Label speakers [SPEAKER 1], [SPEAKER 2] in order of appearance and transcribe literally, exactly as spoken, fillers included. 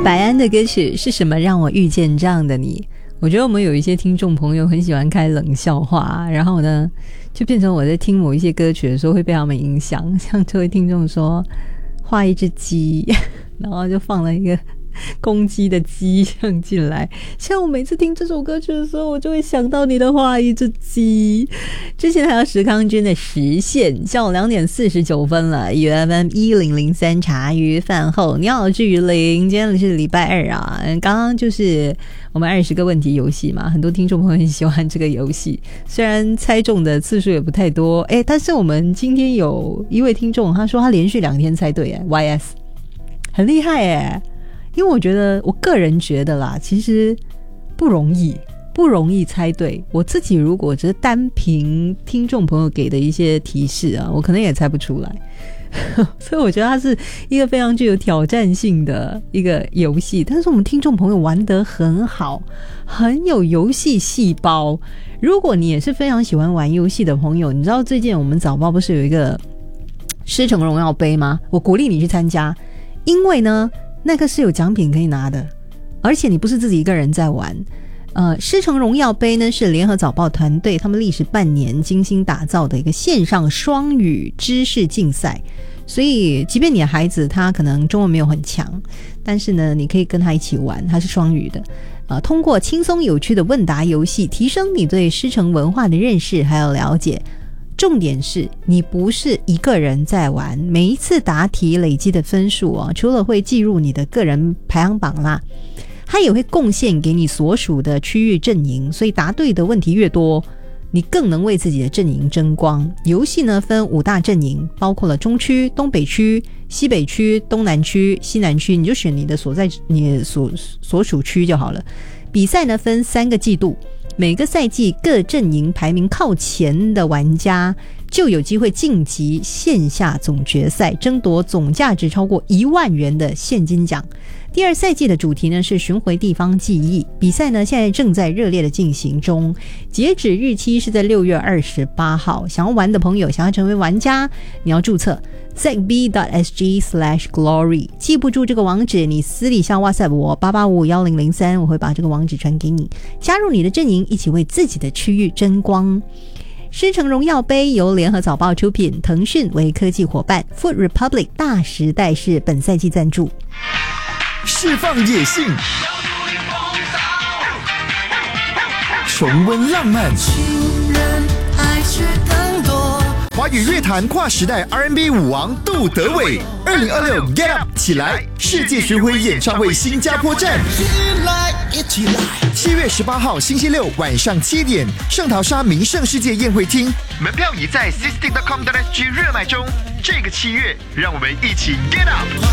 [SPEAKER 1] 白安的歌曲是什么让我遇见这样的你？我觉得我们有一些听众朋友很喜欢开冷笑话，然后呢就变成我在听某一些歌曲的时候会被他们影响。像这位听众说画一只鸡，然后就放了一个公鸡的鸡像进来，像我每次听这首歌曲的时候，我就会想到你的画一只鸡。之前还有石康君的实现，像我两点四十九分了 U F M 一零零三茶余饭后，你好，志于林，今天是礼拜二啊，刚刚就是我们二十个问题游戏嘛，很多听众朋友很喜欢这个游戏，虽然猜中的次数也不太多，诶，但是我们今天有一位听众他说他连续两天猜对耶 Y S 很厉害耶。因为我觉得我个人觉得啦，其实不容易不容易猜对，我自己如果只是单凭听众朋友给的一些提示啊，我可能也猜不出来所以我觉得它是一个非常具有挑战性的一个游戏，但是我们听众朋友玩得很好，很有游戏细胞。如果你也是非常喜欢玩游戏的朋友，你知道最近我们早报不是有一个狮城荣耀杯吗？我鼓励你去参加，因为呢那个是有奖品可以拿的，而且你不是自己一个人在玩。呃，狮城荣耀杯呢是联合早报团队他们历时半年精心打造的一个线上双语知识竞赛，所以即便你的孩子他可能中文没有很强，但是呢你可以跟他一起玩，它是双语的。呃，通过轻松有趣的问答游戏提升你对狮城文化的认识还有了解，重点是你不是一个人在玩，每一次答题累积的分数啊，除了会计入你的个人排行榜啦，它也会贡献给你所属的区域阵营，所以答对的问题越多，你更能为自己的阵营争光。游戏呢分五大阵营，包括了中区、东北区、西北区、东南区、西南区，你就选你的所在你所所属区就好了。比赛呢分三个季度，每个赛季各阵营排名靠前的玩家就有机会晋级线下总决赛，争夺总价值超过一万元的现金奖。第二赛季的主题呢是巡回地方记忆，比赛呢现在正在热烈的进行中，截止日期是在六月二十八号。想要玩的朋友，想要成为玩家，你要注册 z b dot s g slash glory， 记不住这个网址，你私底下 WhatsApp 我八八五一零零三，我会把这个网址传给你，加入你的阵营，一起为自己的区域争光。狮城荣耀杯由联合早报出品，腾讯为科技伙伴， Food Republic 大时代是本赛季赞助。
[SPEAKER 2] 释放野性，重温浪漫，华语乐坛跨时代 R and B 舞王杜德伟，二零二六 Get Up 起来世界巡回演唱会新加坡站，七月十八号星期六晚上七点，圣淘沙名胜世界宴会厅，门票已在 system dot com dot s g 热卖中。这个七月，让我们一起 Get Up。